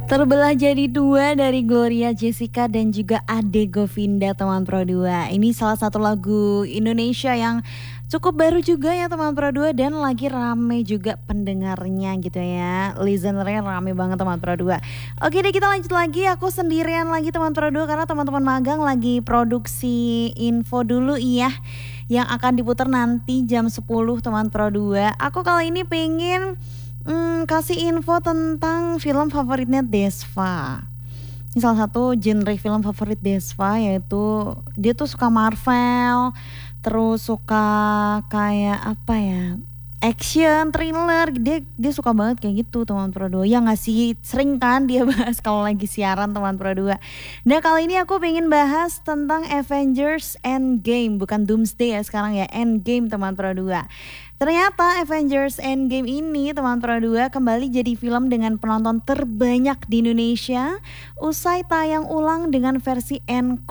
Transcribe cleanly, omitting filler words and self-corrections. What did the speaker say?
Terbelah jadi dua dari Gloria Jessica dan juga Ade Govinda teman Pro 2. Ini salah satu lagu Indonesia yang cukup baru juga ya teman Pro 2 dan lagi rame juga pendengarnya gitu ya. Listenernya rame banget teman Pro 2. Oke deh kita lanjut lagi, aku sendirian lagi teman Pro 2 karena teman-teman magang lagi produksi info dulu iya. Yang akan diputar nanti jam 10 teman Pro 2. Aku kali ini pengen kasih info tentang film favoritnya Desva. Ini salah satu genre film favorit Desva, yaitu dia tuh suka Marvel, terus suka kayak apa ya, action, thriller. Dia suka banget kayak gitu teman Pro 2. Ya nggak sih, sering kan dia bahas kalau lagi siaran teman Pro 2. Nah kali ini aku pengen bahas tentang Avengers Endgame, bukan Doomsday ya sekarang ya, Endgame teman Pro 2. Ternyata Avengers Endgame ini teman Pro 2 kembali jadi film dengan penonton terbanyak di Indonesia usai tayang ulang dengan versi encore